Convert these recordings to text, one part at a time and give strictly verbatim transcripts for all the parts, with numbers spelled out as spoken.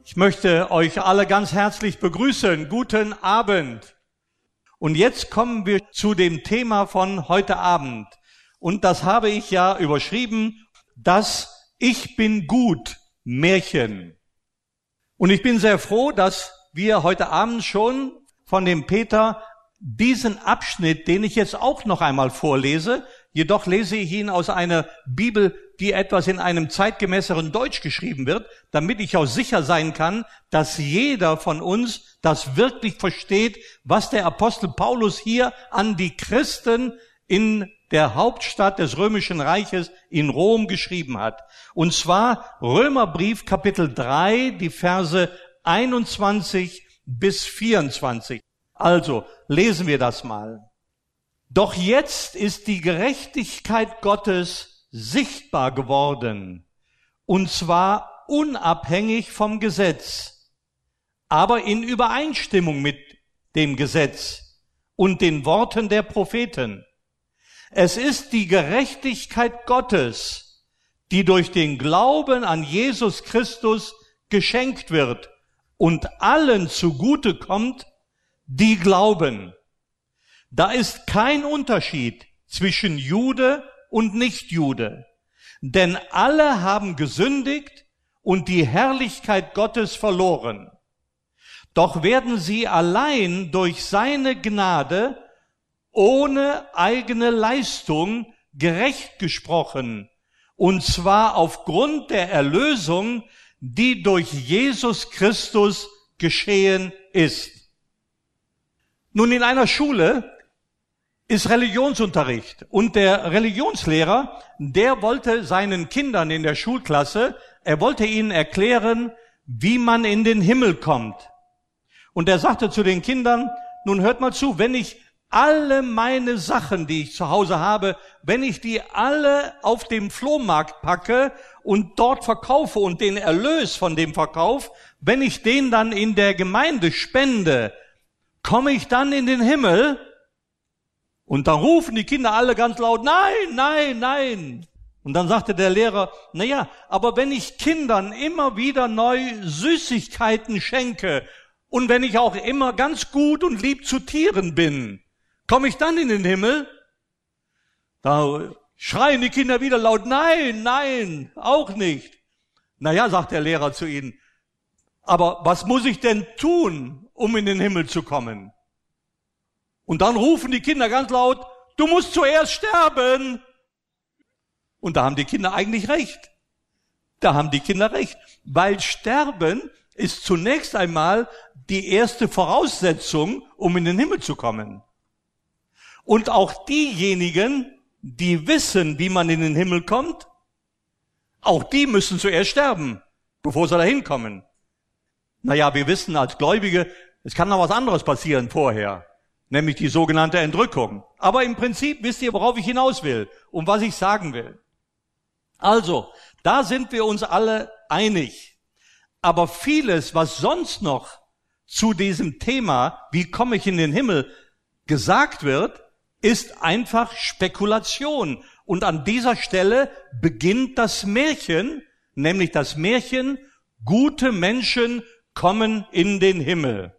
Ich möchte euch alle ganz herzlich begrüßen. Guten Abend. Und jetzt kommen wir zu dem Thema von heute Abend. Und das habe ich ja überschrieben, das Ich bin gut Märchen. Und ich bin sehr froh, dass wir heute Abend schon von dem Peter diesen Abschnitt, den ich jetzt auch noch einmal vorlese, jedoch lese ich ihn aus einer Bibel, die etwas in einem zeitgemäßeren Deutsch geschrieben wird, damit ich auch sicher sein kann, dass jeder von uns das wirklich versteht, was der Apostel Paulus hier an die Christen in der Hauptstadt des Römischen Reiches in Rom geschrieben hat. Und zwar Römerbrief Kapitel drei, die Verse einundzwanzig bis vierundzwanzig. Also, lesen wir das mal. Doch jetzt ist die Gerechtigkeit Gottes sichtbar geworden, und zwar unabhängig vom Gesetz, aber in Übereinstimmung mit dem Gesetz und den Worten der Propheten. Es ist die Gerechtigkeit Gottes, die durch den Glauben an Jesus Christus geschenkt wird und allen zugute kommt, die glauben. Da ist kein Unterschied zwischen Jude und Nichtjude, denn alle haben gesündigt und die Herrlichkeit Gottes verloren. Doch werden sie allein durch seine Gnade ohne eigene Leistung gerecht gesprochen, und zwar aufgrund der Erlösung, die durch Jesus Christus geschehen ist. Nun, in einer Schule ist Religionsunterricht und der Religionslehrer, der wollte seinen Kindern in der Schulklasse, er wollte ihnen erklären, wie man in den Himmel kommt. Und er sagte zu den Kindern, nun hört mal zu, wenn ich alle meine Sachen, die ich zu Hause habe, wenn ich die alle auf dem Flohmarkt packe und dort verkaufe und den Erlös von dem Verkauf, wenn ich den dann in der Gemeinde spende, komme ich dann in den Himmel? Und dann rufen die Kinder alle ganz laut, nein, nein, nein. Und dann sagte der Lehrer, na ja, aber wenn ich Kindern immer wieder neu Süßigkeiten schenke und wenn ich auch immer ganz gut und lieb zu Tieren bin, komme ich dann in den Himmel? Da schreien die Kinder wieder laut, nein, nein, auch nicht. Na ja, sagt der Lehrer zu ihnen, aber was muss ich denn tun, um in den Himmel zu kommen? Und dann rufen die Kinder ganz laut, du musst zuerst sterben. Und da haben die Kinder eigentlich recht. Da haben die Kinder recht. Weil Sterben ist zunächst einmal die erste Voraussetzung, um in den Himmel zu kommen. Und auch diejenigen, die wissen, wie man in den Himmel kommt, auch die müssen zuerst sterben, bevor sie da hinkommen. Naja, wir wissen als Gläubige, es kann noch was anderes passieren vorher, nämlich die sogenannte Entrückung. Aber im Prinzip wisst ihr, worauf ich hinaus will und was ich sagen will. Also, da sind wir uns alle einig. Aber vieles, was sonst noch zu diesem Thema, wie komme ich in den Himmel, gesagt wird, ist einfach Spekulation. Und an dieser Stelle beginnt das Märchen, nämlich das Märchen, gute Menschen kommen in den Himmel.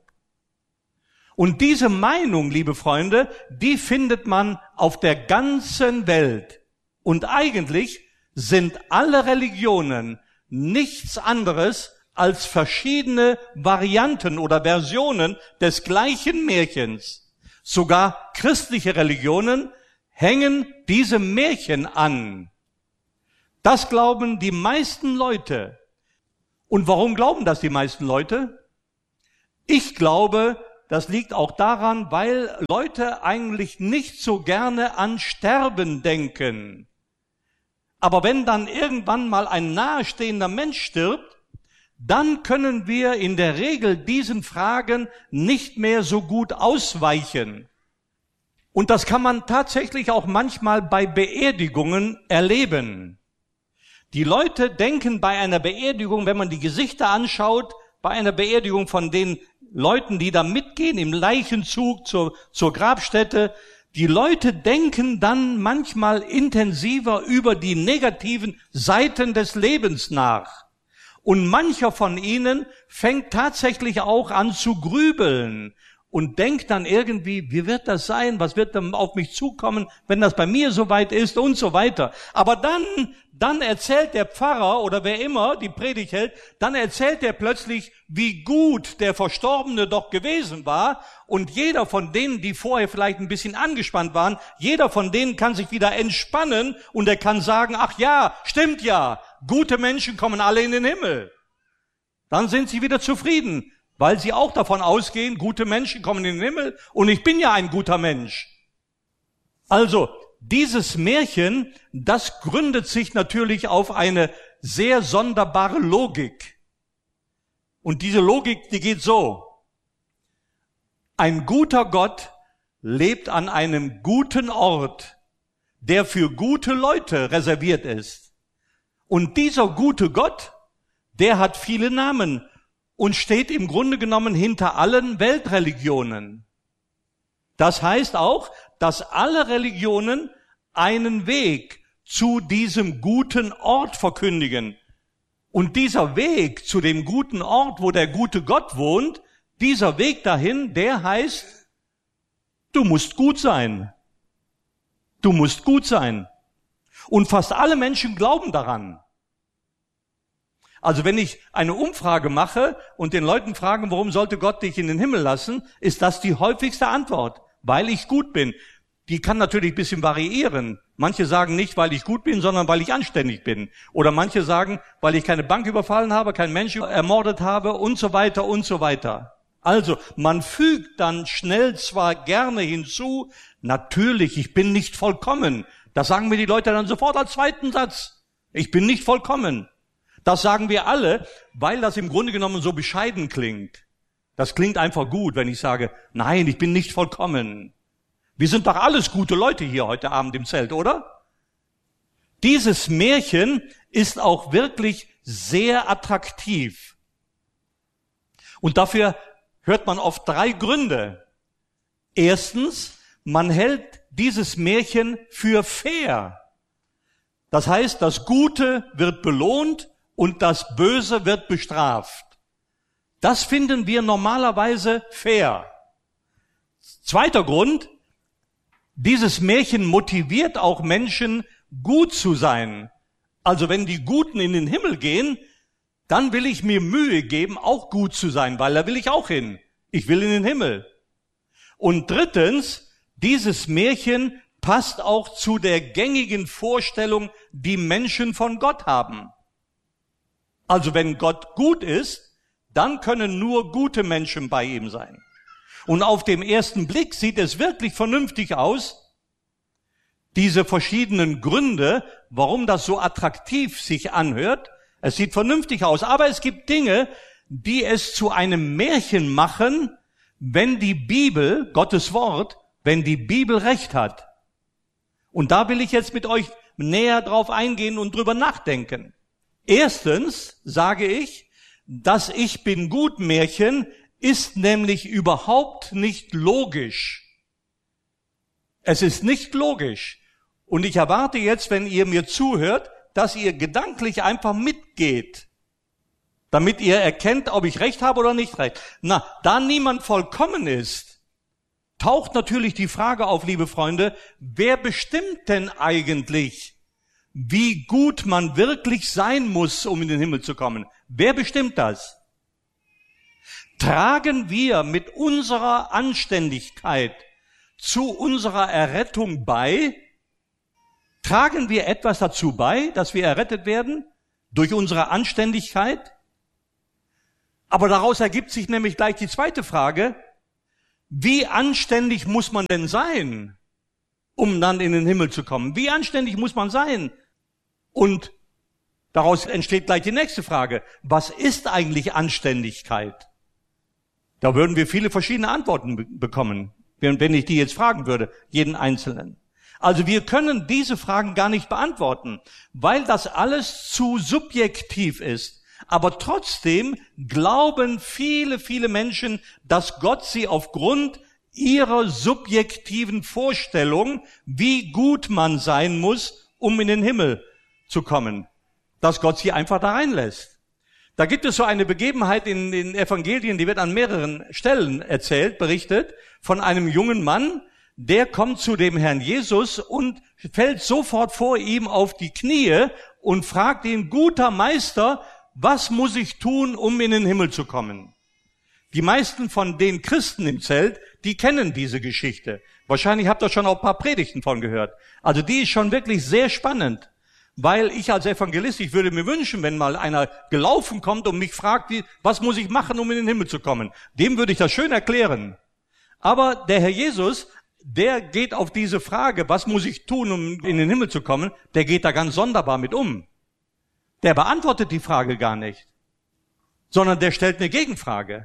Und diese Meinung, liebe Freunde, die findet man auf der ganzen Welt. Und eigentlich sind alle Religionen nichts anderes als verschiedene Varianten oder Versionen des gleichen Märchens. Sogar christliche Religionen hängen diese Märchen an. Das glauben die meisten Leute. Und warum glauben das die meisten Leute? Ich glaube, das liegt auch daran, weil Leute eigentlich nicht so gerne an Sterben denken. Aber wenn dann irgendwann mal ein nahestehender Mensch stirbt, dann können wir in der Regel diesen Fragen nicht mehr so gut ausweichen. Und das kann man tatsächlich auch manchmal bei Beerdigungen erleben. Die Leute denken bei einer Beerdigung, wenn man die Gesichter anschaut, bei einer Beerdigung von den Leuten, die da mitgehen im Leichenzug zur, zur Grabstätte, die Leute denken dann manchmal intensiver über die negativen Seiten des Lebens nach. Und mancher von ihnen fängt tatsächlich auch an zu grübeln und denkt dann irgendwie, wie wird das sein? Was wird dann auf mich zukommen, wenn das bei mir soweit ist und so weiter. Aber dann, dann erzählt der Pfarrer oder wer immer die Predigt hält, dann erzählt er plötzlich, wie gut der Verstorbene doch gewesen war. Und jeder von denen, die vorher vielleicht ein bisschen angespannt waren, jeder von denen kann sich wieder entspannen und er kann sagen, ach ja, stimmt ja, gute Menschen kommen alle in den Himmel. Dann sind sie wieder zufrieden, weil sie auch davon ausgehen, gute Menschen kommen in den Himmel und ich bin ja ein guter Mensch. Also, dieses Märchen, das gründet sich natürlich auf eine sehr sonderbare Logik. Und diese Logik, die geht so. Ein guter Gott lebt an einem guten Ort, der für gute Leute reserviert ist. Und dieser gute Gott, der hat viele Namen und steht im Grunde genommen hinter allen Weltreligionen. Das heißt auch, dass alle Religionen einen Weg zu diesem guten Ort verkündigen. Und dieser Weg zu dem guten Ort, wo der gute Gott wohnt, dieser Weg dahin, der heißt, du musst gut sein. Du musst gut sein. Und fast alle Menschen glauben daran. Also wenn ich eine Umfrage mache und den Leuten fragen, warum sollte Gott dich in den Himmel lassen, ist das die häufigste Antwort, weil ich gut bin. Die kann natürlich ein bisschen variieren. Manche sagen nicht, weil ich gut bin, sondern weil ich anständig bin. Oder manche sagen, weil ich keine Bank überfallen habe, keinen Menschen ermordet habe und so weiter und so weiter. Also, man fügt dann schnell zwar gerne hinzu, natürlich, ich bin nicht vollkommen. Das sagen mir die Leute dann sofort als zweiten Satz. Ich bin nicht vollkommen. Das sagen wir alle, weil das im Grunde genommen so bescheiden klingt. Das klingt einfach gut, wenn ich sage, nein, ich bin nicht vollkommen. Wir sind doch alles gute Leute hier heute Abend im Zelt, oder? Dieses Märchen ist auch wirklich sehr attraktiv. Und dafür hört man oft drei Gründe. Erstens, man hält dieses Märchen für fair. Das heißt, das Gute wird belohnt und das Böse wird bestraft. Das finden wir normalerweise fair. Zweiter Grund, dieses Märchen motiviert auch Menschen, gut zu sein. Also wenn die Guten in den Himmel gehen, dann will ich mir Mühe geben, auch gut zu sein, weil da will ich auch hin. Ich will in den Himmel. Und drittens, dieses Märchen passt auch zu der gängigen Vorstellung, die Menschen von Gott haben. Also wenn Gott gut ist, dann können nur gute Menschen bei ihm sein. Und auf dem ersten Blick sieht es wirklich vernünftig aus, diese verschiedenen Gründe, warum das so attraktiv sich anhört. Es sieht vernünftig aus, aber es gibt Dinge, die es zu einem Märchen machen, wenn die Bibel, Gottes Wort, wenn die Bibel recht hat. Und da will ich jetzt mit euch näher drauf eingehen und drüber nachdenken. Erstens sage ich, das Ich bin gut Märchen ist nämlich überhaupt nicht logisch. Es ist nicht logisch. Und ich erwarte jetzt, wenn ihr mir zuhört, dass ihr gedanklich einfach mitgeht, damit ihr erkennt, ob ich recht habe oder nicht recht. Na, da niemand vollkommen ist, taucht natürlich die Frage auf, liebe Freunde, wer bestimmt denn eigentlich, wie gut man wirklich sein muss, um in den Himmel zu kommen? Wer bestimmt das? Tragen wir mit unserer Anständigkeit zu unserer Errettung bei? Tragen wir etwas dazu bei, dass wir errettet werden? Durch unsere Anständigkeit? Aber daraus ergibt sich nämlich gleich die zweite Frage. Wie anständig muss man denn sein, um dann in den Himmel zu kommen? Wie anständig muss man sein? Und daraus entsteht gleich die nächste Frage. Was ist eigentlich Anständigkeit? Da würden wir viele verschiedene Antworten be- bekommen, wenn ich die jetzt fragen würde, jeden Einzelnen. Also wir können diese Fragen gar nicht beantworten, weil das alles zu subjektiv ist. Aber trotzdem glauben viele, viele Menschen, dass Gott sie aufgrund ihrer subjektiven Vorstellung, wie gut man sein muss, um in den Himmel zu kommen, dass Gott sie einfach da reinlässt. Da gibt es so eine Begebenheit in den Evangelien, die wird an mehreren Stellen erzählt, berichtet, von einem jungen Mann, der kommt zu dem Herrn Jesus und fällt sofort vor ihm auf die Knie und fragt ihn, guter Meister, was muss ich tun, um in den Himmel zu kommen? Die meisten von den Christen im Zelt, die kennen diese Geschichte. Wahrscheinlich habt ihr schon auch ein paar Predigten von gehört. Also die ist schon wirklich sehr spannend. Weil ich als Evangelist, ich würde mir wünschen, wenn mal einer gelaufen kommt und mich fragt, was muss ich machen, um in den Himmel zu kommen? Dem würde ich das schön erklären. Aber der Herr Jesus, der geht auf diese Frage, was muss ich tun, um in den Himmel zu kommen, der geht da ganz sonderbar mit um. Der beantwortet die Frage gar nicht, sondern der stellt eine Gegenfrage.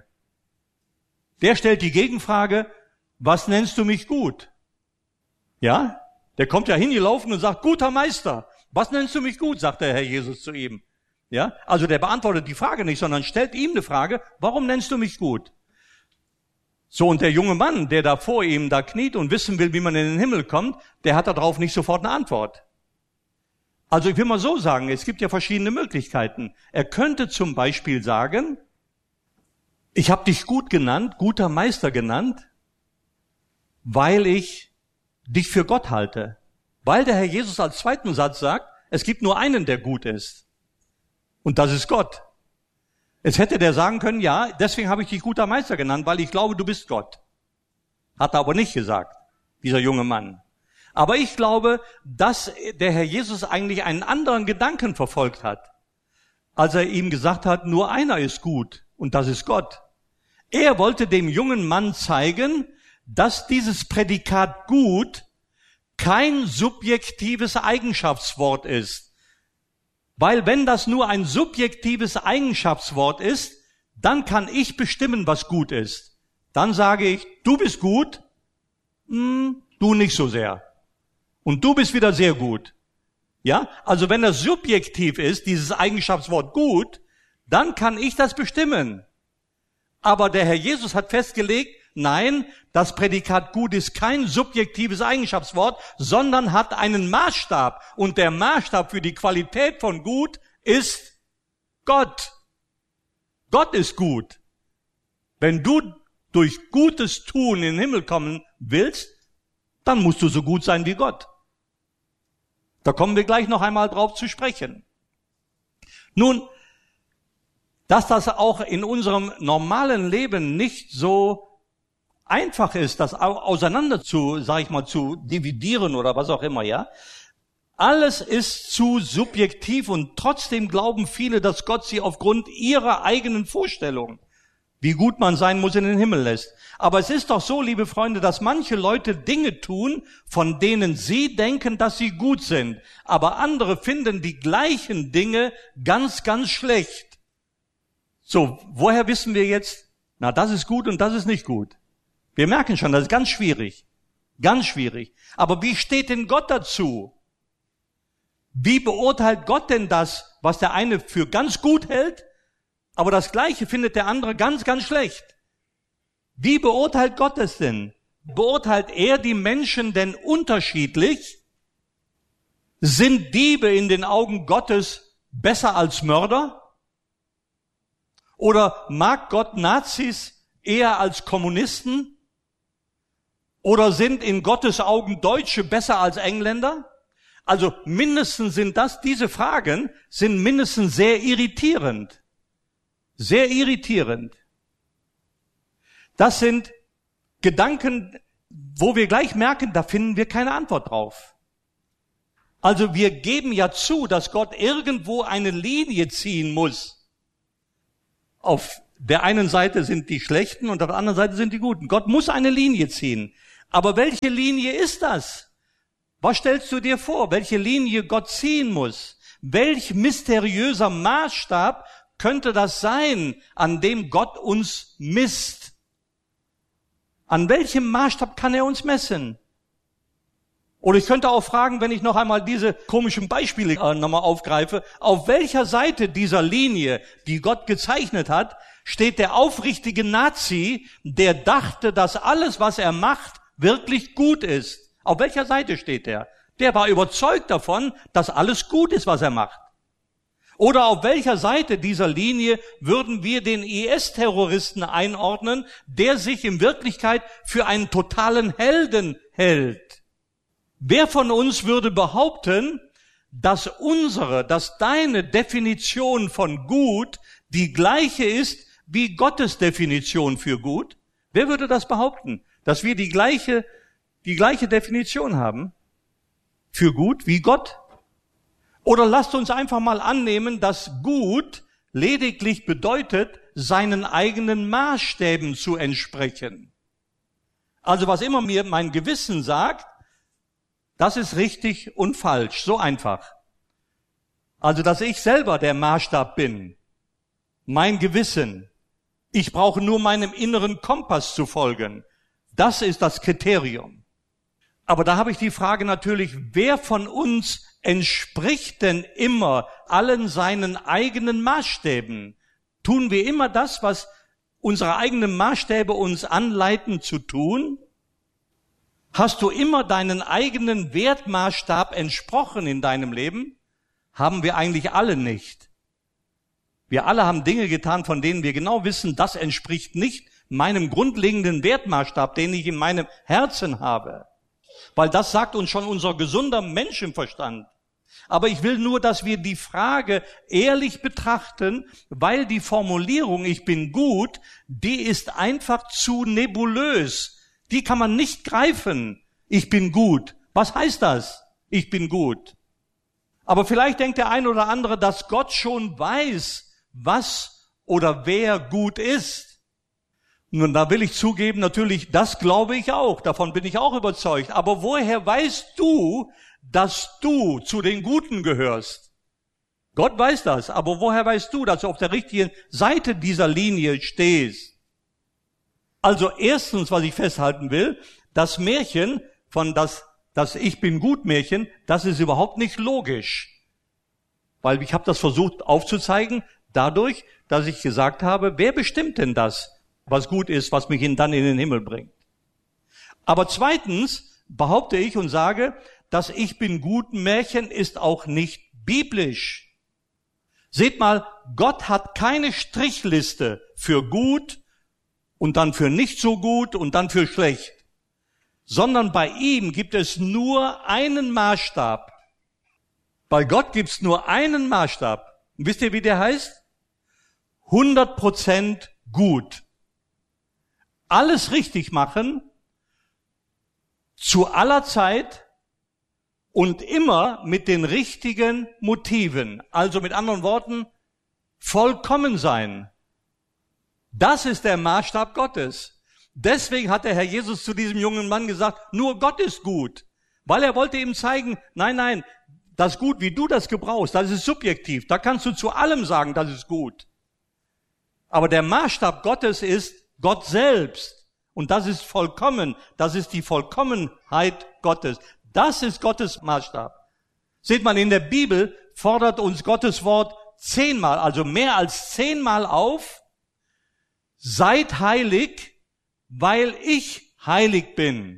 Der stellt die Gegenfrage, was nennst du mich gut? Ja, der kommt ja hingelaufen und sagt, guter Meister, was nennst du mich gut, sagt der Herr Jesus zu ihm. Ja, also der beantwortet die Frage nicht, sondern stellt ihm eine Frage, warum nennst du mich gut? So, und der junge Mann, der da vor ihm da kniet und wissen will, wie man in den Himmel kommt, der hat darauf nicht sofort eine Antwort. Also ich will mal so sagen, es gibt ja verschiedene Möglichkeiten. Er könnte zum Beispiel sagen, ich habe dich gut genannt, guter Meister genannt, weil ich dich für Gott halte. Weil der Herr Jesus als zweiten Satz sagt, es gibt nur einen, der gut ist. Und das ist Gott. Jetzt hätte der sagen können, ja, deswegen habe ich dich guter Meister genannt, weil ich glaube, du bist Gott. Hat er aber nicht gesagt, dieser junge Mann. Aber ich glaube, dass der Herr Jesus eigentlich einen anderen Gedanken verfolgt hat, als er ihm gesagt hat, nur einer ist gut und das ist Gott. Er wollte dem jungen Mann zeigen, dass dieses Prädikat gut kein subjektives Eigenschaftswort ist. Weil wenn das nur ein subjektives Eigenschaftswort ist, dann kann ich bestimmen, was gut ist. Dann sage ich, du bist gut, hm, du nicht so sehr. Und du bist wieder sehr gut. Ja, also wenn das subjektiv ist, dieses Eigenschaftswort gut, dann kann ich das bestimmen. Aber der Herr Jesus hat festgelegt, nein, das Prädikat gut ist kein subjektives Eigenschaftswort, sondern hat einen Maßstab. Und der Maßstab für die Qualität von gut ist Gott. Gott ist gut. Wenn du durch gutes Tun in den Himmel kommen willst, dann musst du so gut sein wie Gott. Da kommen wir gleich noch einmal drauf zu sprechen. Nun, dass das auch in unserem normalen Leben nicht so einfach ist, das auseinander zu, sag ich mal, zu dividieren oder was auch immer, ja. Alles ist zu subjektiv und trotzdem glauben viele, dass Gott sie aufgrund ihrer eigenen Vorstellung, wie gut man sein muss, in den Himmel lässt. Aber es ist doch so, liebe Freunde, dass manche Leute Dinge tun, von denen sie denken, dass sie gut sind. Aber andere finden die gleichen Dinge ganz, ganz schlecht. So, woher wissen wir jetzt, na, das ist gut und das ist nicht gut? Wir merken schon, das ist ganz schwierig. Ganz schwierig. Aber wie steht denn Gott dazu? Wie beurteilt Gott denn das, was der eine für ganz gut hält, aber das Gleiche findet der andere ganz, ganz schlecht? Wie beurteilt Gott es denn? Beurteilt er die Menschen denn unterschiedlich? Sind Diebe in den Augen Gottes besser als Mörder? Oder mag Gott Nazis eher als Kommunisten? Oder sind in Gottes Augen Deutsche besser als Engländer? Also mindestens sind das, diese Fragen sind mindestens sehr irritierend. Sehr irritierend. Das sind Gedanken, wo wir gleich merken, da finden wir keine Antwort drauf. Also wir geben ja zu, dass Gott irgendwo eine Linie ziehen muss. Auf der einen Seite sind die Schlechten und auf der anderen Seite sind die Guten. Gott muss eine Linie ziehen. Aber welche Linie ist das? Was stellst du dir vor, welche Linie Gott ziehen muss? Welch mysteriöser Maßstab könnte das sein, an dem Gott uns misst? An welchem Maßstab kann er uns messen? Oder ich könnte auch fragen, wenn ich noch einmal diese komischen Beispiele äh, nochmal aufgreife, auf welcher Seite dieser Linie, die Gott gezeichnet hat, steht der aufrichtige Nazi, der dachte, dass alles, was er macht, wirklich gut ist? Auf welcher Seite steht er? Der war überzeugt davon, dass alles gut ist, was er macht. Oder auf welcher Seite dieser Linie würden wir den I S-Terroristen einordnen, der sich in Wirklichkeit für einen totalen Helden hält? Wer von uns würde behaupten, dass unsere, dass deine Definition von gut die gleiche ist wie Gottes Definition für gut? Wer würde das behaupten? Dass wir die gleiche, die gleiche Definition haben für gut wie Gott? Oder lasst uns einfach mal annehmen, dass gut lediglich bedeutet, seinen eigenen Maßstäben zu entsprechen. Also was immer mir mein Gewissen sagt, das ist richtig und falsch, so einfach. Also dass ich selber der Maßstab bin, mein Gewissen. Ich brauche nur meinem inneren Kompass zu folgen. Das ist das Kriterium. Aber da habe ich die Frage natürlich, wer von uns entspricht denn immer allen seinen eigenen Maßstäben? Tun wir immer das, was unsere eigenen Maßstäbe uns anleiten zu tun? Hast du immer deinen eigenen Wertmaßstab entsprochen in deinem Leben? Haben wir eigentlich alle nicht. Wir alle haben Dinge getan, von denen wir genau wissen, das entspricht nicht meinem grundlegenden Wertmaßstab, den ich in meinem Herzen habe. Weil das sagt uns schon unser gesunder Menschenverstand. Aber ich will nur, dass wir die Frage ehrlich betrachten, weil die Formulierung, ich bin gut, die ist einfach zu nebulös. Die kann man nicht greifen. Ich bin gut. Was heißt das? Ich bin gut. Aber vielleicht denkt der ein oder andere, dass Gott schon weiß, was oder wer gut ist. Nun, da will ich zugeben, natürlich, das glaube ich auch. Davon bin ich auch überzeugt. Aber woher weißt du, dass du zu den Guten gehörst? Gott weiß das. Aber woher weißt du, dass du auf der richtigen Seite dieser Linie stehst? Also erstens, was ich festhalten will, das Märchen von das, das Ich bin gut Märchen, das ist überhaupt nicht logisch. Weil ich habe das versucht aufzuzeigen, dadurch, dass ich gesagt habe, wer bestimmt denn das, was gut ist, was mich dann in den Himmel bringt? Aber zweitens behaupte ich und sage, das Ich bin gut Märchen ist auch nicht biblisch. Seht mal, Gott hat keine Strichliste für gut und dann für nicht so gut und dann für schlecht, sondern bei ihm gibt es nur einen Maßstab. Bei Gott gibt es nur einen Maßstab. Und wisst ihr, wie der heißt? hundert Prozent gut. Alles richtig machen, zu aller Zeit und immer mit den richtigen Motiven. Also mit anderen Worten, vollkommen sein. Das ist der Maßstab Gottes. Deswegen hat der Herr Jesus zu diesem jungen Mann gesagt, nur Gott ist gut. Weil er wollte ihm zeigen, nein, nein, das Gut, wie du das gebrauchst, das ist subjektiv. Da kannst du zu allem sagen, das ist gut. Aber der Maßstab Gottes ist Gott selbst. Und das ist vollkommen. Das ist die Vollkommenheit Gottes. Das ist Gottes Maßstab. Seht mal, in der Bibel fordert uns Gottes Wort zehnmal, also mehr als zehnmal auf, seid heilig, weil ich heilig bin.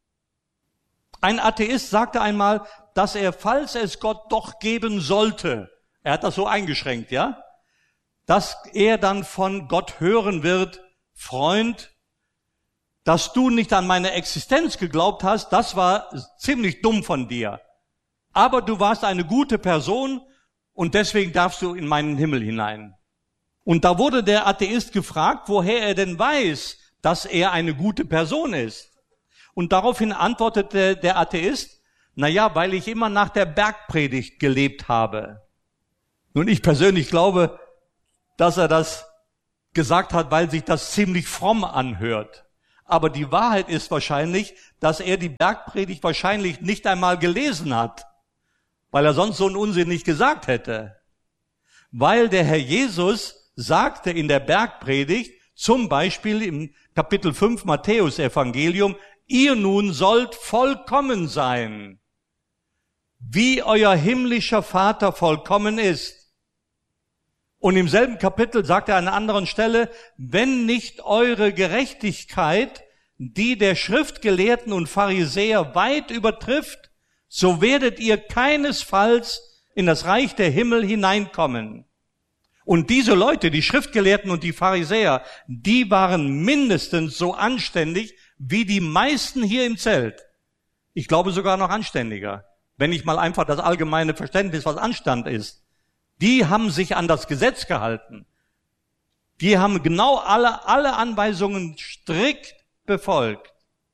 Ein Atheist sagte einmal, dass er, falls es Gott doch geben sollte, er hat das so eingeschränkt, ja, dass er dann von Gott hören wird, Freund, dass du nicht an meine Existenz geglaubt hast, das war ziemlich dumm von dir. Aber du warst eine gute Person und deswegen darfst du in meinen Himmel hinein. Und da wurde der Atheist gefragt, woher er denn weiß, dass er eine gute Person ist. Und daraufhin antwortete der Atheist, na ja, weil ich immer nach der Bergpredigt gelebt habe. Nun, ich persönlich glaube, dass er das gesagt hat, weil sich das ziemlich fromm anhört. Aber die Wahrheit ist wahrscheinlich, dass er die Bergpredigt wahrscheinlich nicht einmal gelesen hat, weil er sonst so einen Unsinn nicht gesagt hätte. Weil der Herr Jesus sagte in der Bergpredigt, zum Beispiel im Kapitel fünf Matthäus Evangelium, ihr nun sollt vollkommen sein, wie euer himmlischer Vater vollkommen ist. Und im selben Kapitel sagt er an einer anderen Stelle, wenn nicht eure Gerechtigkeit die der Schriftgelehrten und Pharisäer weit übertrifft, so werdet ihr keinesfalls in das Reich der Himmel hineinkommen. Und diese Leute, die Schriftgelehrten und die Pharisäer, die waren mindestens so anständig wie die meisten hier im Zelt. Ich glaube sogar noch anständiger, wenn ich mal einfach das allgemeine Verständnis, was Anstand ist. Die haben sich an das Gesetz gehalten. Die haben genau alle, alle Anweisungen strikt befolgt.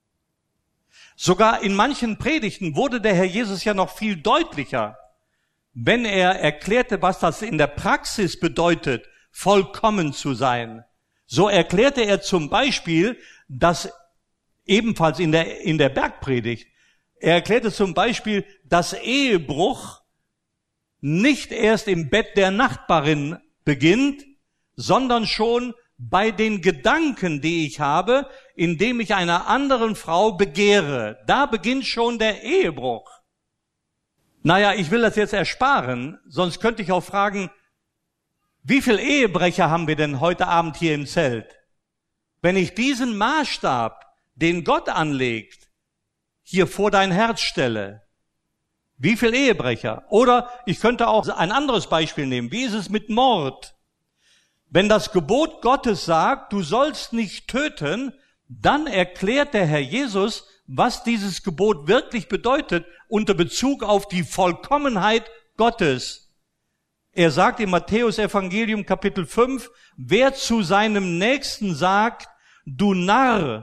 Sogar in manchen Predigten wurde der Herr Jesus ja noch viel deutlicher, wenn er erklärte, was das in der Praxis bedeutet, vollkommen zu sein. So erklärte er zum Beispiel, dass ebenfalls in der, in der Bergpredigt, er erklärte zum Beispiel, dass Ehebruch nicht erst im Bett der Nachbarin beginnt, sondern schon bei den Gedanken, die ich habe, indem ich einer anderen Frau begehre. Da beginnt schon der Ehebruch. Naja, ich will das jetzt ersparen, sonst könnte ich auch fragen, wie viele Ehebrecher haben wir denn heute Abend hier im Zelt? Wenn ich diesen Maßstab, den Gott anlegt, hier vor dein Herz stelle, wie viele Ehebrecher? Oder ich könnte auch ein anderes Beispiel nehmen. Wie ist es mit Mord? Wenn das Gebot Gottes sagt, du sollst nicht töten, dann erklärt der Herr Jesus, was dieses Gebot wirklich bedeutet unter Bezug auf die Vollkommenheit Gottes. Er sagt im Matthäus-Evangelium Kapitel fünf, wer zu seinem Nächsten sagt, du Narr,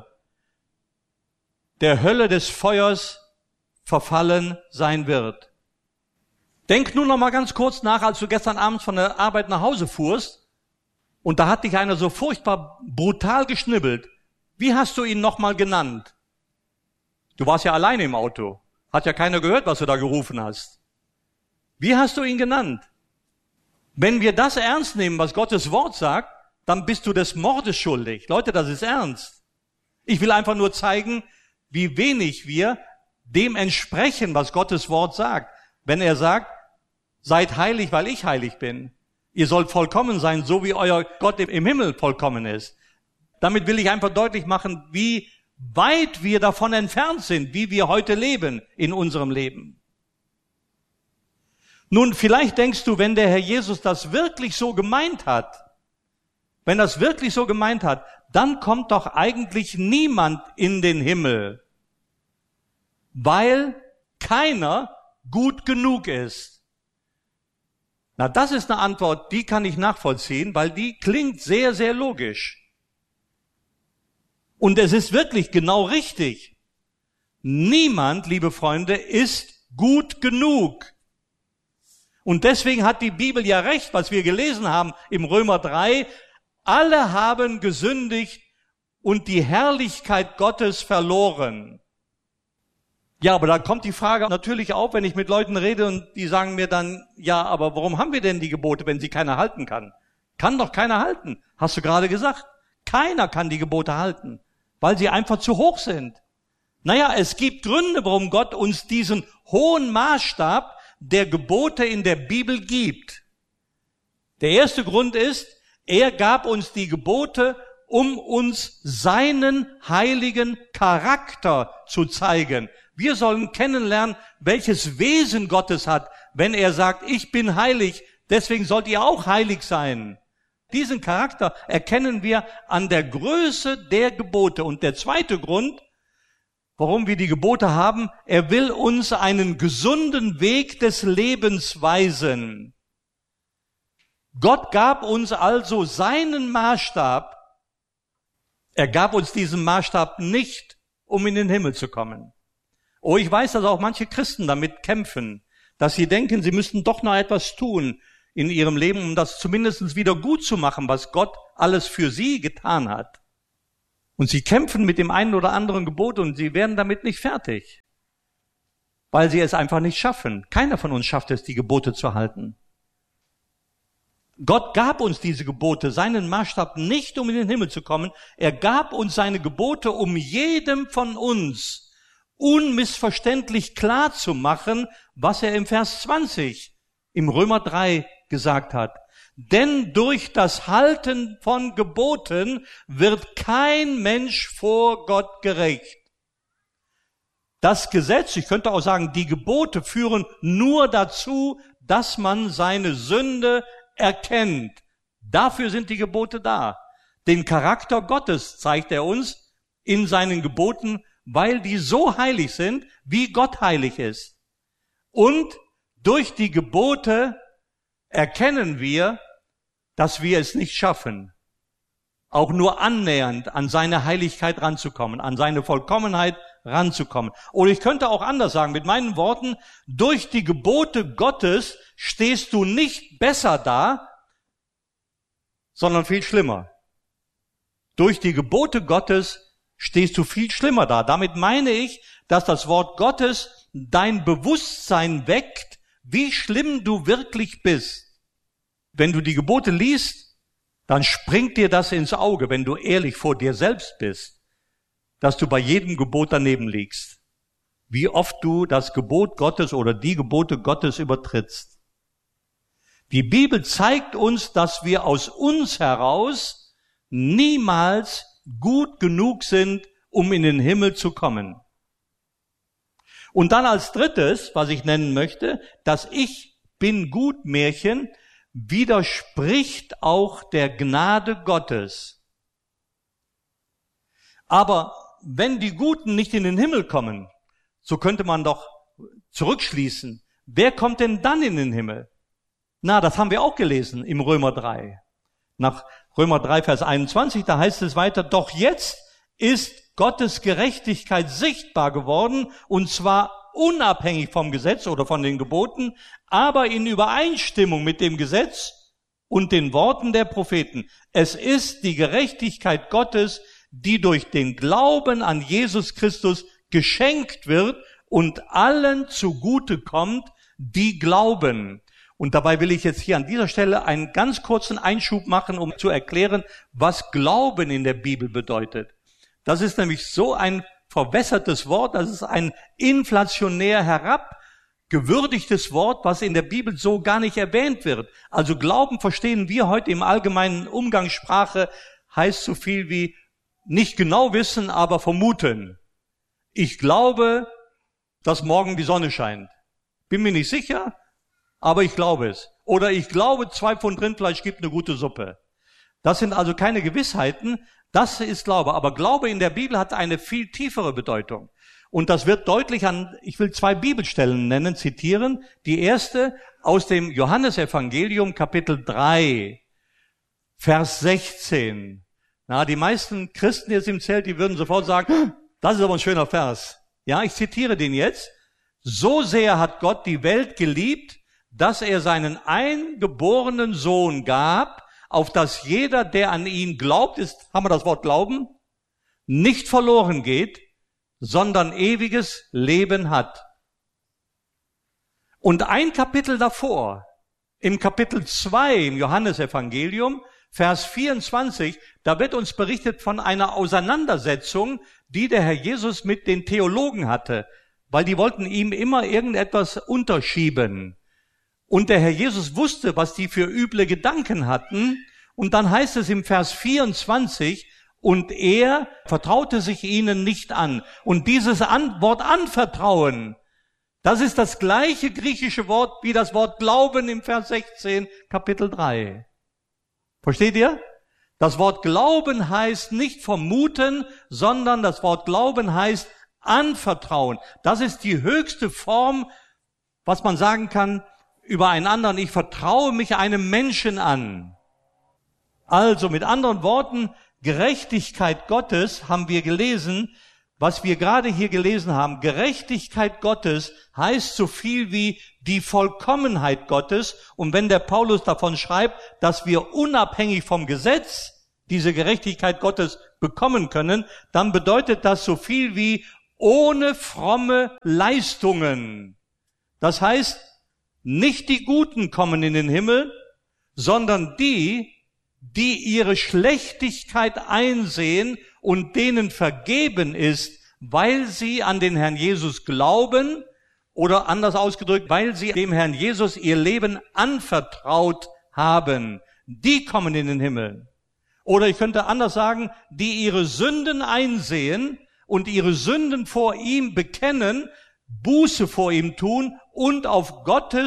der Hölle des Feuers verfallen sein wird. Denk nur noch mal ganz kurz nach, als du gestern Abend von der Arbeit nach Hause fuhrst und da hat dich einer so furchtbar brutal geschnibbelt. Wie hast du ihn noch mal genannt? Du warst ja alleine im Auto. Hat ja keiner gehört, was du da gerufen hast. Wie hast du ihn genannt? Wenn wir das ernst nehmen, was Gottes Wort sagt, dann bist du des Mordes schuldig. Leute, das ist ernst. Ich will einfach nur zeigen, wie wenig wir dem entsprechen, was Gottes Wort sagt. Wenn er sagt, seid heilig, weil ich heilig bin. Ihr sollt vollkommen sein, so wie euer Gott im Himmel vollkommen ist. Damit will ich einfach deutlich machen, wie weit wir davon entfernt sind, wie wir heute leben in unserem Leben. Nun, vielleicht denkst du, wenn der Herr Jesus das wirklich so gemeint hat, wenn das wirklich so gemeint hat, dann kommt doch eigentlich niemand in den Himmel, weil keiner gut genug ist. Na, das ist eine Antwort, die kann ich nachvollziehen, weil die klingt sehr, sehr logisch. Und es ist wirklich genau richtig. Niemand, liebe Freunde, ist gut genug. Und deswegen hat die Bibel ja recht, was wir gelesen haben im Römer drei. Alle haben gesündigt und die Herrlichkeit Gottes verloren. Ja, aber da kommt die Frage natürlich auf, wenn ich mit Leuten rede und die sagen mir dann, ja, aber warum haben wir denn die Gebote, wenn sie keiner halten kann? Kann doch keiner halten. Hast du gerade gesagt. Keiner kann die Gebote halten, weil sie einfach zu hoch sind. Naja, es gibt Gründe, warum Gott uns diesen hohen Maßstab der Gebote in der Bibel gibt. Der erste Grund ist, er gab uns die Gebote, um uns seinen heiligen Charakter zu zeigen. Wir sollen kennenlernen, welches Wesen Gottes hat, wenn er sagt, ich bin heilig, deswegen sollt ihr auch heilig sein. Diesen Charakter erkennen wir an der Größe der Gebote. Und der zweite Grund, warum wir die Gebote haben, er will uns einen gesunden Weg des Lebens weisen. Gott gab uns also seinen Maßstab. Er gab uns diesen Maßstab nicht, um in den Himmel zu kommen. Oh, ich weiß, dass auch manche Christen damit kämpfen, dass sie denken, sie müssten doch noch etwas tun in ihrem Leben, um das zumindest wieder gut zu machen, was Gott alles für sie getan hat. Und sie kämpfen mit dem einen oder anderen Gebot und sie werden damit nicht fertig, weil sie es einfach nicht schaffen. Keiner von uns schafft es, die Gebote zu halten. Gott gab uns diese Gebote, seinen Maßstab nicht, um in den Himmel zu kommen. Er gab uns seine Gebote, um jedem von uns unmissverständlich klar zu machen, was er im Vers zwanzig im Römer drei gesagt hat. Denn durch das Halten von Geboten wird kein Mensch vor Gott gerecht. Das Gesetz, ich könnte auch sagen, die Gebote führen nur dazu, dass man seine Sünde erkennt. Dafür sind die Gebote da. Den Charakter Gottes zeigt er uns in seinen Geboten, weil die so heilig sind, wie Gott heilig ist. Und durch die Gebote erkennen wir, dass wir es nicht schaffen, auch nur annähernd an seine Heiligkeit ranzukommen, an seine Vollkommenheit ranzukommen. Oder ich könnte auch anders sagen, mit meinen Worten, durch die Gebote Gottes stehst du nicht besser da, sondern viel schlimmer. Durch die Gebote Gottes stehst du viel schlimmer da. Damit meine ich, dass das Wort Gottes dein Bewusstsein weckt, wie schlimm du wirklich bist. Wenn du die Gebote liest, dann springt dir das ins Auge, wenn du ehrlich vor dir selbst bist, dass du bei jedem Gebot daneben liegst. Wie oft du das Gebot Gottes oder die Gebote Gottes übertrittst. Die Bibel zeigt uns, dass wir aus uns heraus niemals gut genug sind, um in den Himmel zu kommen. Und dann als drittes, was ich nennen möchte, das Ich bin gut Märchen widerspricht auch der Gnade Gottes. Aber wenn die Guten nicht in den Himmel kommen, so könnte man doch zurückschließen, wer kommt denn dann in den Himmel? Na, das haben wir auch gelesen im Römer drei. Nach Römer drei, Vers einundzwanzig, da heißt es weiter, doch jetzt ist Gottes Gerechtigkeit sichtbar geworden, und zwar unabhängig vom Gesetz oder von den Geboten, aber in Übereinstimmung mit dem Gesetz und den Worten der Propheten. Es ist die Gerechtigkeit Gottes, die durch den Glauben an Jesus Christus geschenkt wird und allen zugute kommt, die glauben. Und dabei will ich jetzt hier an dieser Stelle einen ganz kurzen Einschub machen, um zu erklären, was Glauben in der Bibel bedeutet. Das ist nämlich so ein verwässertes Wort, das ist ein inflationär herabgewürdigtes Wort, was in der Bibel so gar nicht erwähnt wird. Also Glauben verstehen wir heute im allgemeinen Umgangssprache, heißt so viel wie nicht genau wissen, aber vermuten. Ich glaube, dass morgen die Sonne scheint. Bin mir nicht sicher, aber ich glaube es. Oder ich glaube, zwei Pfund Rindfleisch gibt eine gute Suppe. Das sind also keine Gewissheiten, das ist Glaube. Aber Glaube in der Bibel hat eine viel tiefere Bedeutung. Und das wird deutlich an, ich will zwei Bibelstellen nennen, zitieren. Die erste aus dem Johannesevangelium, Kapitel drei, Vers sechzehn. Na, die meisten Christen jetzt im Zelt, die würden sofort sagen, das ist aber ein schöner Vers. Ja, ich zitiere den jetzt. So sehr hat Gott die Welt geliebt, dass er seinen eingeborenen Sohn gab, auf dass jeder, der an ihn glaubt, ist, haben wir das Wort Glauben, nicht verloren geht, sondern ewiges Leben hat. Und ein Kapitel davor, im Kapitel zwei im Johannesevangelium, Vers vierundzwanzig, da wird uns berichtet von einer Auseinandersetzung, die der Herr Jesus mit den Theologen hatte, weil die wollten ihm immer irgendetwas unterschieben. Und der Herr Jesus wusste, was die für üble Gedanken hatten. Und dann heißt es im Vers vierundzwanzig, und er vertraute sich ihnen nicht an. Und dieses Wort anvertrauen, das ist das gleiche griechische Wort wie das Wort Glauben im Vers sechzehn, Kapitel drei. Versteht ihr? Das Wort Glauben heißt nicht vermuten, sondern das Wort Glauben heißt anvertrauen. Das ist die höchste Form, was man sagen kann, über einen anderen, ich vertraue mich einem Menschen an. Also mit anderen Worten, Gerechtigkeit Gottes haben wir gelesen, was wir gerade hier gelesen haben. Gerechtigkeit Gottes heißt so viel wie die Vollkommenheit Gottes. Und wenn der Paulus davon schreibt, dass wir unabhängig vom Gesetz diese Gerechtigkeit Gottes bekommen können, dann bedeutet das so viel wie ohne fromme Leistungen. Das heißt, nicht die Guten kommen in den Himmel, sondern die, die ihre Schlechtigkeit einsehen und denen vergeben ist, weil sie an den Herrn Jesus glauben oder anders ausgedrückt, weil sie dem Herrn Jesus ihr Leben anvertraut haben. Die kommen in den Himmel. Oder ich könnte anders sagen, die ihre Sünden einsehen und ihre Sünden vor ihm bekennen, Buße vor ihm tun und auf Gottes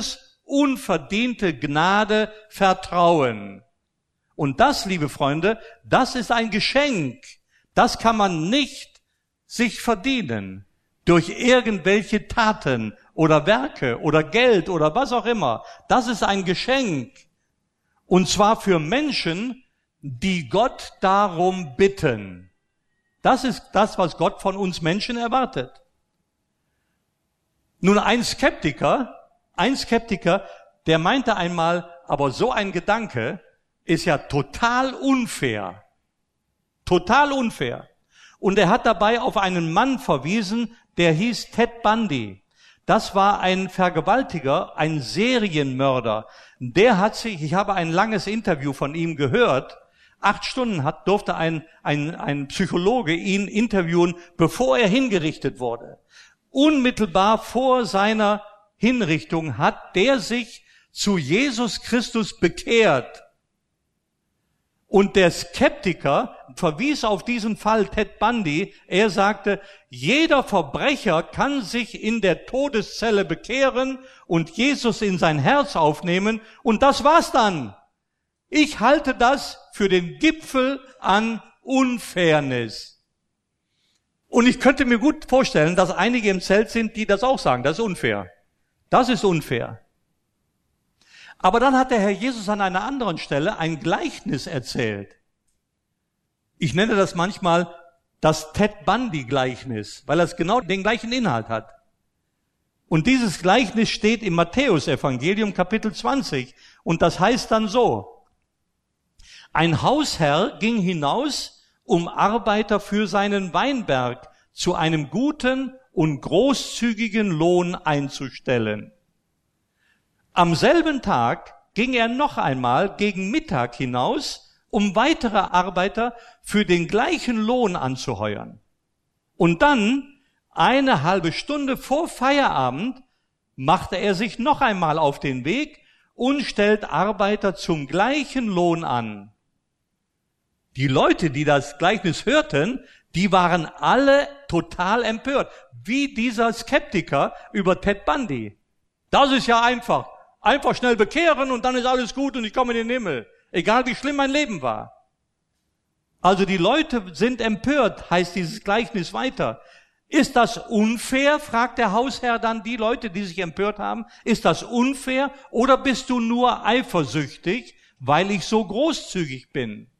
unverdiente Gnade vertrauen. Und das, liebe Freunde, das ist ein Geschenk. Das kann man nicht sich verdienen durch irgendwelche Taten oder Werke oder Geld oder was auch immer. Das ist ein Geschenk. Und zwar für Menschen, die Gott darum bitten. Das ist das, was Gott von uns Menschen erwartet. Nun, ein Skeptiker, ein Skeptiker, der meinte einmal, aber so ein Gedanke ist ja total unfair. Total unfair. Und er hat dabei auf einen Mann verwiesen, der hieß Ted Bundy. Das war ein Vergewaltiger, ein Serienmörder. Der hat sich, ich habe ein langes Interview von ihm gehört, acht Stunden hat, durfte ein, ein, ein Psychologe ihn interviewen, bevor er hingerichtet wurde. Unmittelbar vor seiner Hinrichtung hat der sich zu Jesus Christus bekehrt. Und der Skeptiker verwies auf diesen Fall Ted Bundy. Er sagte, jeder Verbrecher kann sich in der Todeszelle bekehren und Jesus in sein Herz aufnehmen. Und das war's dann. Ich halte das für den Gipfel an Unfairness. Und ich könnte mir gut vorstellen, dass einige im Zelt sind, die das auch sagen. Das ist unfair. Das ist unfair. Aber dann hat der Herr Jesus an einer anderen Stelle ein Gleichnis erzählt. Ich nenne das manchmal das Ted Bundy-Gleichnis, weil es genau den gleichen Inhalt hat. Und dieses Gleichnis steht im Matthäus-Evangelium Kapitel zwanzig. Und das heißt dann so: Ein Hausherr ging hinaus, um Arbeiter für seinen Weinberg zu einem guten und großzügigen Lohn einzustellen. Am selben Tag ging er noch einmal gegen Mittag hinaus, um weitere Arbeiter für den gleichen Lohn anzuheuern. Und dann, eine halbe Stunde vor Feierabend, machte er sich noch einmal auf den Weg und stellt Arbeiter zum gleichen Lohn an. Die Leute, die das Gleichnis hörten, die waren alle total empört, wie dieser Skeptiker über Ted Bundy. Das ist ja einfach. Einfach schnell bekehren und dann ist alles gut und ich komme in den Himmel. Egal wie schlimm mein Leben war. Also die Leute sind empört, heißt dieses Gleichnis weiter. Ist das unfair, fragt der Hausherr dann die Leute, die sich empört haben. Ist das unfair oder bist du nur eifersüchtig, weil ich so großzügig bin?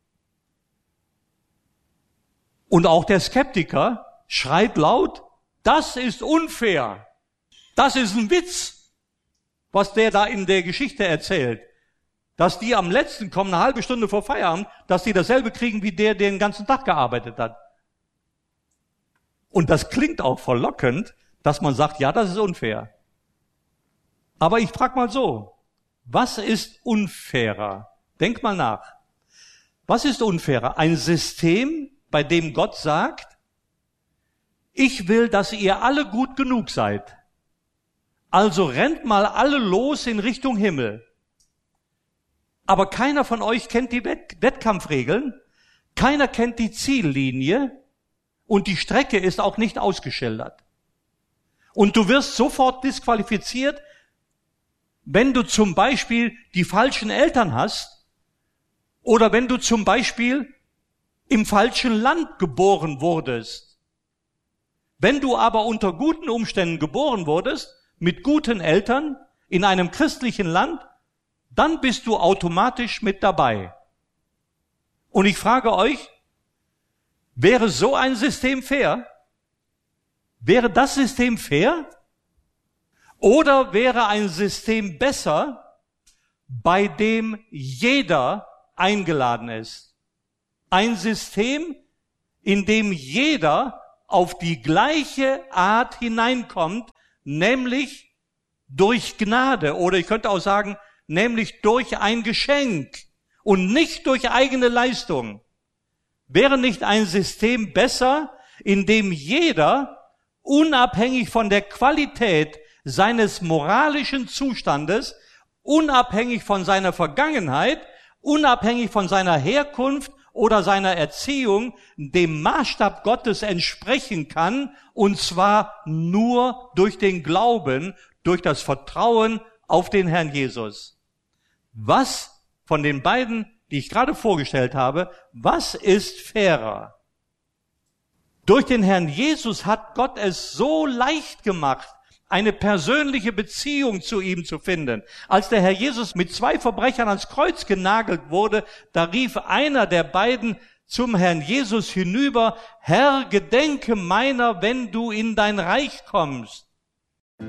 Und auch der Skeptiker schreit laut, das ist unfair. Das ist ein Witz, was der da in der Geschichte erzählt. Dass die am letzten kommen, eine halbe Stunde vor Feierabend, dass die dasselbe kriegen wie der, der den ganzen Tag gearbeitet hat. Und das klingt auch verlockend, dass man sagt, ja, das ist unfair. Aber ich frage mal so, was ist unfairer? Denk mal nach. Was ist unfairer? Ein System, bei dem Gott sagt, ich will, dass ihr alle gut genug seid. Also rennt mal alle los in Richtung Himmel. Aber keiner von euch kennt die Wett- Wettkampfregeln, keiner kennt die Ziellinie und die Strecke ist auch nicht ausgeschildert. Und du wirst sofort disqualifiziert, wenn du zum Beispiel die falschen Eltern hast oder wenn du zum Beispiel im falschen Land geboren wurdest. Wenn du aber unter guten Umständen geboren wurdest, mit guten Eltern, in einem christlichen Land, dann bist du automatisch mit dabei. Und ich frage euch, wäre so ein System fair? Wäre das System fair? Oder wäre ein System besser, bei dem jeder eingeladen ist? Ein System, in dem jeder auf die gleiche Art hineinkommt, nämlich durch Gnade, oder ich könnte auch sagen, nämlich durch ein Geschenk und nicht durch eigene Leistung. Wäre nicht ein System besser, in dem jeder, unabhängig von der Qualität seines moralischen Zustandes, unabhängig von seiner Vergangenheit, unabhängig von seiner Herkunft oder seiner Erziehung, dem Maßstab Gottes entsprechen kann, und zwar nur durch den Glauben, durch das Vertrauen auf den Herrn Jesus. Was von den beiden, die ich gerade vorgestellt habe, was ist fairer? Durch den Herrn Jesus hat Gott es so leicht gemacht, eine persönliche Beziehung zu ihm zu finden. Als der Herr Jesus mit zwei Verbrechern ans Kreuz genagelt wurde, da rief einer der beiden zum Herrn Jesus hinüber: Herr, gedenke meiner, wenn du in dein Reich kommst.